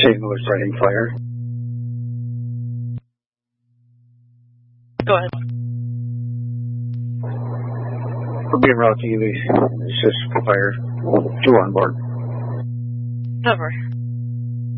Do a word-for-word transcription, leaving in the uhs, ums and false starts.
Saint Louis Fighting Fire. Go ahead. We're being routed to you. It's just fire. Two on board. Cover.